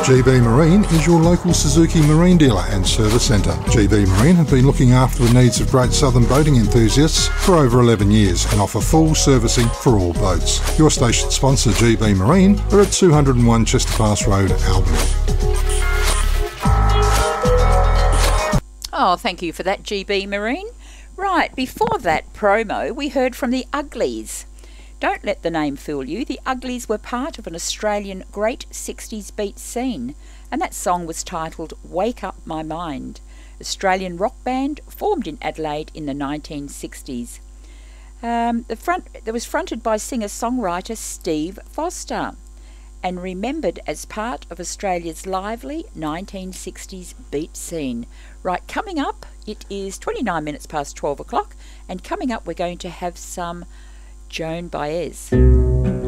GB Marine is your local Suzuki Marine dealer and service centre. GB Marine have been looking after the needs of Great Southern boating enthusiasts for over 11 years and offer full servicing for all boats. Your station sponsor, GB Marine, are at 201 Chester Pass Road, Albany. Oh, thank you for that, GB Marine. Right, before that promo, we heard from the Uglies. Don't let the name fool you. The Uglies were part of an Australian great 60s beat scene, and that song was titled Wake Up My Mind. Australian rock band formed in Adelaide in the 1960s. It was fronted by singer-songwriter Steve Foster and remembered as part of Australia's lively 1960s beat scene. Right, coming up, it is 29 minutes past 12 o'clock, and coming up we're going to have some Joan Baez.